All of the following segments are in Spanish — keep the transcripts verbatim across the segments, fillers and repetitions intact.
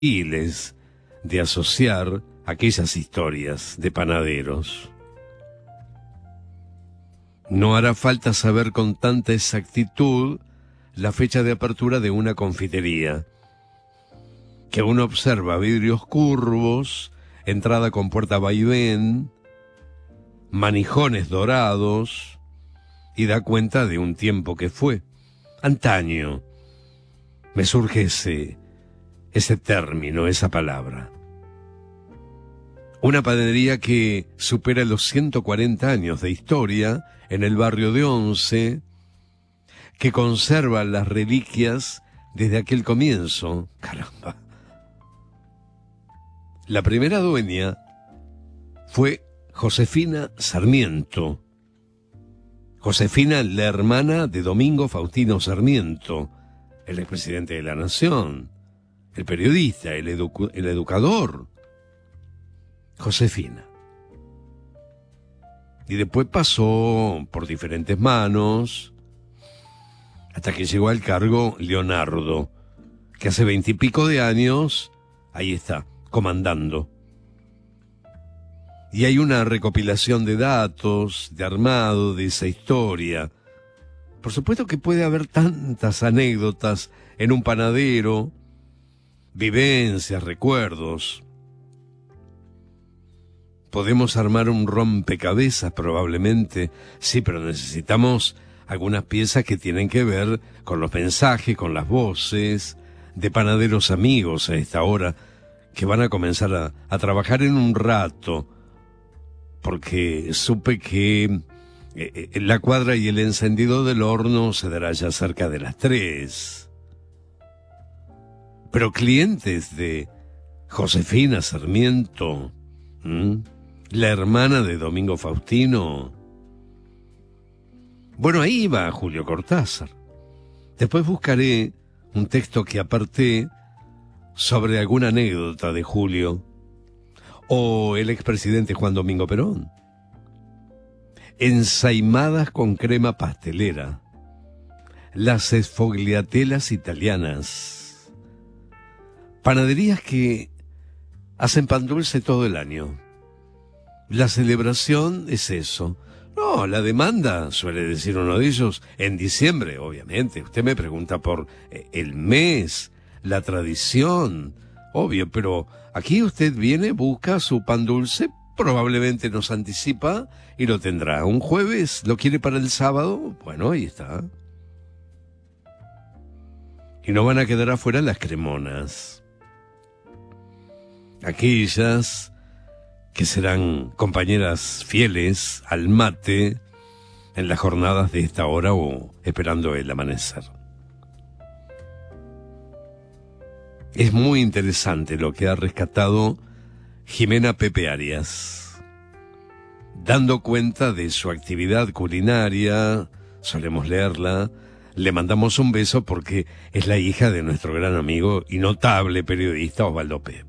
miles de asociar aquellas historias de panaderos. No hará falta saber con tanta exactitud la fecha de apertura de una confitería, que uno observa vidrios curvos, entrada con puerta vaivén, manijones dorados, y da cuenta de un tiempo que fue. Antaño me surge ese, ese término, esa palabra. Una panadería que supera los ciento cuarenta años de historia en el barrio de Once, que conserva las reliquias desde aquel comienzo. Caramba. La primera dueña fue Josefina Sarmiento. Josefina, la hermana de Domingo Faustino Sarmiento, el expresidente de la Nación, el periodista, el, edu- el educador. Josefina. Y después pasó por diferentes manos, hasta que llegó al cargo Leonardo, que hace veintipico de años, ahí está, comandando. Y hay una recopilación de datos, de armado, de esa historia. Por supuesto que puede haber tantas anécdotas en un panadero, vivencias, recuerdos. Podemos armar un rompecabezas probablemente, sí, pero necesitamos algunas piezas que tienen que ver con los mensajes, con las voces de panaderos amigos a esta hora, que van a comenzar a, a trabajar en un rato, porque supe que eh, la cuadra y el encendido del horno se dará ya cerca de las tres. Pero clientes de Josefina Sarmiento, ¿m? La hermana de Domingo Faustino. Bueno, ahí va Julio Cortázar. Después buscaré un texto que aparté sobre alguna anécdota de Julio, o el expresidente Juan Domingo Perón. Ensaimadas con crema pastelera, las esfogliatelas italianas, panaderías que hacen pan dulce todo el año. La celebración es eso. No, la demanda, suele decir uno de ellos, en diciembre, obviamente. Usted me pregunta por el mes, la tradición, obvio, pero aquí usted viene, busca su pan dulce, probablemente nos anticipa y lo tendrá. Un jueves, ¿lo quiere para el sábado? Bueno, ahí está. Y no van a quedar afuera las cremonas. Aquellas que serán compañeras fieles al mate en las jornadas de esta hora o esperando el amanecer. Es muy interesante lo que ha rescatado Jimena Pepe Arias, dando cuenta de su actividad culinaria. Solemos leerla, le mandamos un beso porque es la hija de nuestro gran amigo y notable periodista Osvaldo Pepe.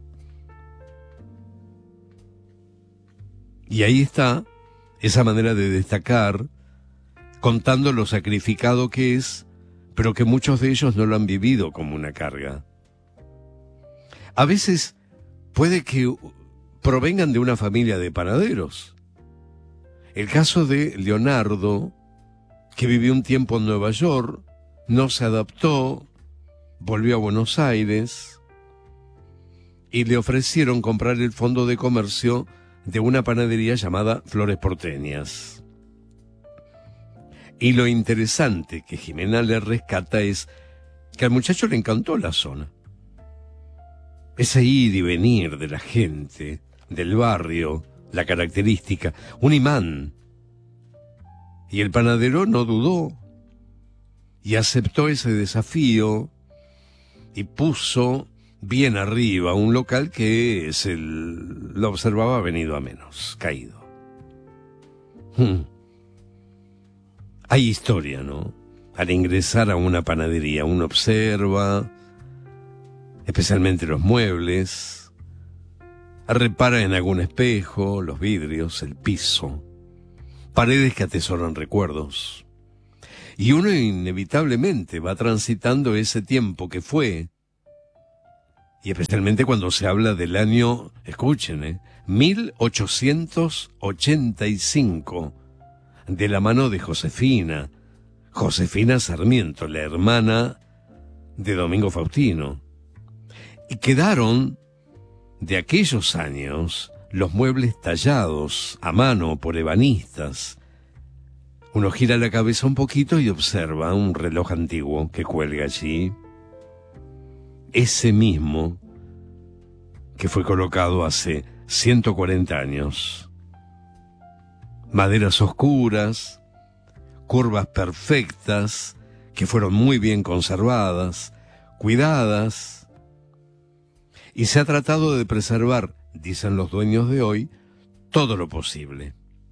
Y ahí está esa manera de destacar, contando lo sacrificado que es, pero que muchos de ellos no lo han vivido como una carga. A veces puede que provengan de una familia de panaderos. El caso de Leonardo, que vivió un tiempo en Nueva York, no se adaptó, volvió a Buenos Aires y le ofrecieron comprar el fondo de comercio de una panadería llamada Flores Porteñas. Y lo interesante que Jimena le rescata es que al muchacho le encantó la zona. Ese ir y venir de la gente, del barrio, la característica, un imán. Y el panadero no dudó y aceptó ese desafío y puso bien arriba un local que se lo observaba venido a menos, caído. Hmm. Hay historia, ¿no? Al ingresar a una panadería uno observa, especialmente los muebles, repara en algún espejo, los vidrios, el piso, paredes que atesoran recuerdos. Y uno inevitablemente va transitando ese tiempo que fue, Y especialmente cuando se habla del año, escuchen, ¿eh? mil ochocientos ochenta y cinco, de la mano de Josefina, Josefina Sarmiento, la hermana de Domingo Faustino. Y quedaron de aquellos años los muebles tallados a mano por ebanistas. Uno gira la cabeza un poquito y observa un reloj antiguo que cuelga allí. Ese mismo que fue colocado hace ciento cuarenta años. Maderas oscuras, curvas perfectas, que fueron muy bien conservadas, cuidadas, y se ha tratado de preservar, dicen los dueños de hoy, todo lo posible.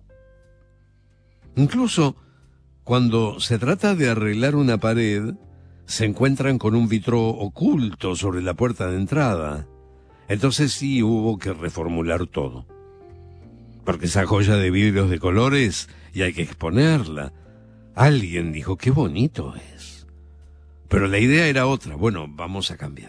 Incluso cuando se trata de arreglar una pared, se encuentran con un vitró oculto sobre la puerta de entrada. Entonces sí hubo que reformular todo. Porque esa joya de vidrios de colores y hay que exponerla. Alguien dijo, qué bonito es. Pero la idea era otra. Bueno, vamos a cambiar.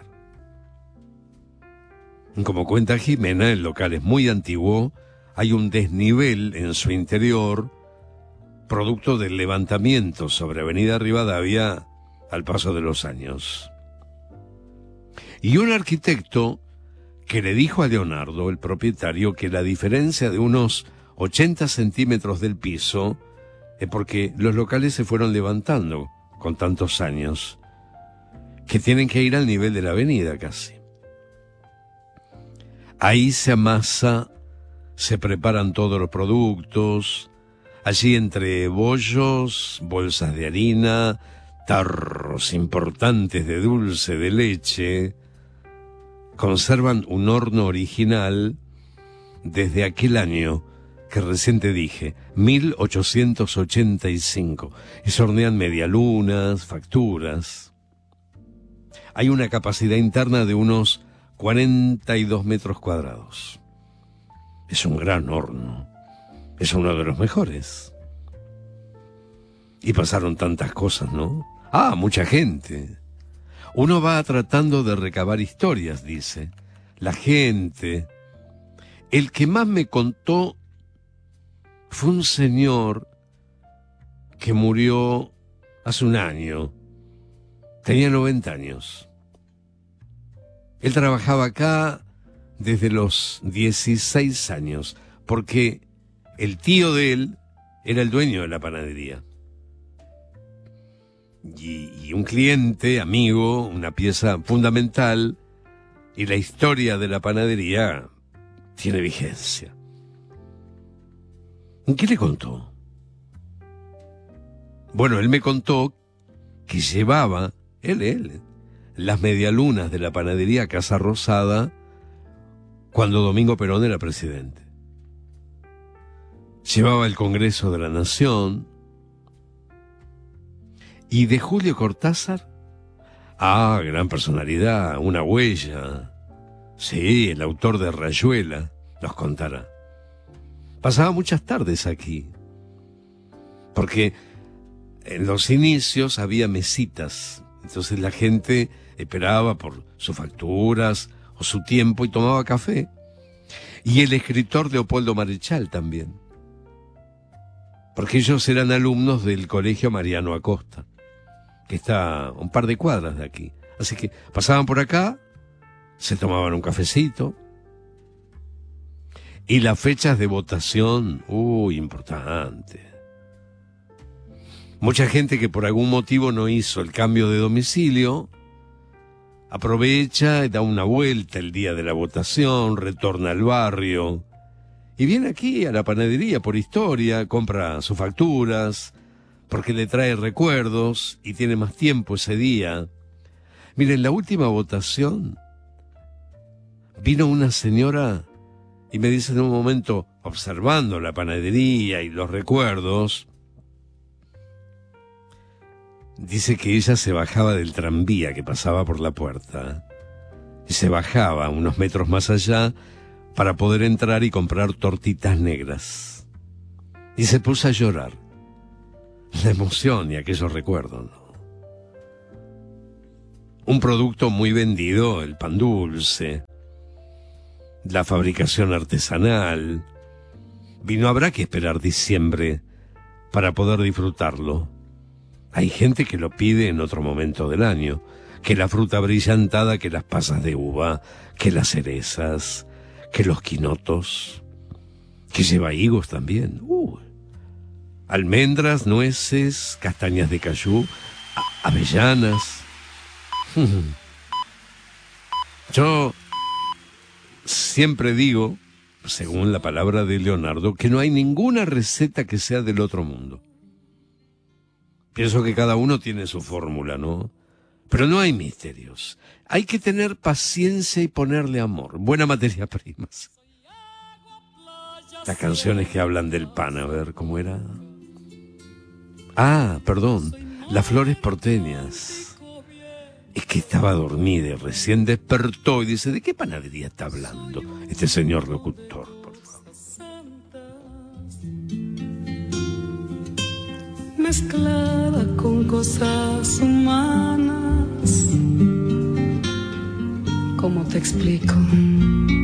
Como cuenta Jimena, el local es muy antiguo. Hay un desnivel en su interior, producto del levantamiento sobre Avenida Rivadavia al paso de los años. Y un arquitecto que le dijo a Leonardo, el propietario, que la diferencia de unos ochenta centímetros del piso es porque los locales se fueron levantando con tantos años, que tienen que ir al nivel de la avenida casi. Ahí se amasa, se preparan todos los productos, allí entre bollos, bolsas de harina, tarros importantes de dulce de leche, conservan un horno original desde aquel año que recién te dije, mil ochocientos ochenta y cinco, y se hornean medialunas, facturas. Hay una capacidad interna de unos cuarenta y dos metros cuadrados. Es un gran horno, es uno de los mejores. Y pasaron tantas cosas, ¿no? Ah, mucha gente. Uno va tratando de recabar historias, dice. La gente. El que más me contó fue un señor que murió hace un año. Tenía noventa años. Él trabajaba acá desde los dieciséis años, porque el tío de él era el dueño de la panadería. Y, y un cliente, amigo, una pieza fundamental, y la historia de la panadería tiene vigencia. ¿Qué le contó? Bueno, él me contó que llevaba, él, él, las medialunas de la panadería Casa Rosada cuando Domingo Perón era presidente. Llevaba el Congreso de la Nación. ¿Y de Julio Cortázar? Ah, gran personalidad, una huella. Sí, el autor de Rayuela nos contará. Pasaba muchas tardes aquí, porque en los inicios había mesitas, entonces la gente esperaba por sus facturas o su tiempo y tomaba café. Y el escritor Leopoldo Marechal también, porque ellos eran alumnos del Colegio Mariano Acosta, que está a un par de cuadras de aquí. Así que pasaban por acá, se tomaban un cafecito. Y las fechas de votación, uy, importante. Mucha gente que por algún motivo no hizo el cambio de domicilio, aprovecha y da una vuelta el día de la votación, retorna al barrio y viene aquí a la panadería por historia, compra sus facturas, porque le trae recuerdos y tiene más tiempo ese día. Miren, la última votación vino una señora y me dice en un momento, observando la panadería y los recuerdos, dice que ella se bajaba del tranvía que pasaba por la puerta y se bajaba unos metros más allá para poder entrar y comprar tortitas negras. Y se puso a llorar. La emoción y aquellos recuerdos, ¿no? Un producto muy vendido, el pan dulce, la fabricación artesanal. Vino habrá que esperar diciembre para poder disfrutarlo. Hay gente que lo pide en otro momento del año, que la fruta brillantada, que las pasas de uva, que las cerezas, que los quinotos, que lleva higos también. Uh, almendras, nueces, castañas de cayú, a- avellanas. Yo siempre digo, según la palabra de Leonardo, que no hay ninguna receta que sea del otro mundo. Pienso que cada uno tiene su fórmula, ¿no? Pero no hay misterios. Hay que tener paciencia y ponerle amor. Buena materia prima. Las canciones que hablan del pan, a ver, ¿cómo era? Ah, perdón, las flores porteñas. Es que estaba dormida y recién despertó y dice, ¿de qué panadería está hablando este señor locutor, por favor? Mezclada con cosas humanas, ¿cómo te explico?